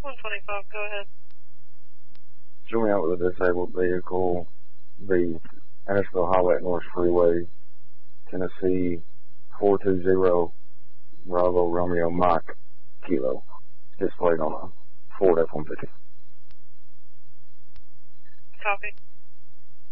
125, go ahead. Show me out with a disabled vehicle, the Andersonville Highway North Freeway, Tennessee 420 Bravo Romeo Mike Kilo. Displayed on a Ford F-150. Copy.